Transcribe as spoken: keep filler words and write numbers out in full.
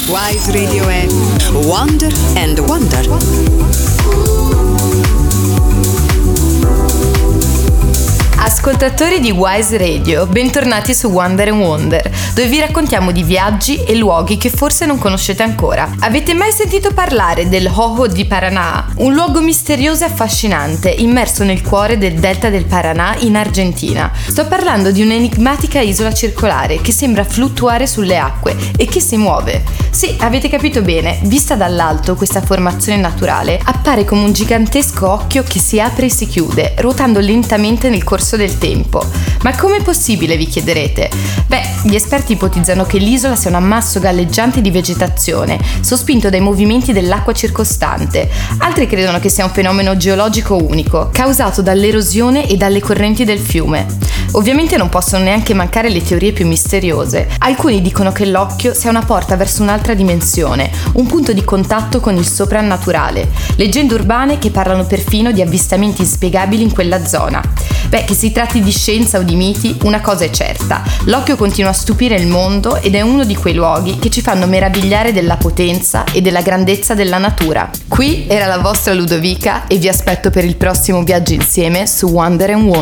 Wise Radio è Wonder and Wonder. Ascoltatori di Wise Radio, bentornati su Wonder and Wonder, dove vi raccontiamo di viaggi e luoghi che forse non conoscete ancora. Avete mai sentito parlare del Ojo di Paraná? Un luogo misterioso e affascinante, immerso nel cuore del delta del Paraná in Argentina. Sto parlando di un'enigmatica isola circolare che sembra fluttuare sulle acque e che si muove. Sì, avete capito bene, vista dall'alto questa formazione naturale appare come un gigantesco occhio che si apre e si chiude, ruotando lentamente nel corso del tempo. Ma com'è possibile, vi chiederete? Beh, gli esperti ipotizzano che l'isola sia un ammasso galleggiante di vegetazione, sospinto dai movimenti dell'acqua circostante. Altri credono che sia un fenomeno geologico unico, causato dall'erosione e dalle correnti del fiume. Ovviamente non possono neanche mancare le teorie più misteriose. Alcuni dicono che l'occhio sia una porta verso un'altra dimensione, un punto di contatto con il soprannaturale. Leggende urbane che parlano perfino di avvistamenti inspiegabili in quella zona. Beh, che si tratti di scienza o di miti, una cosa è certa: l'occhio continua a stupire il mondo ed è uno di quei luoghi che ci fanno meravigliare della potenza e della grandezza della natura. Qui era la vostra Ludovica e vi aspetto per il prossimo viaggio insieme su Wonder and Wonder.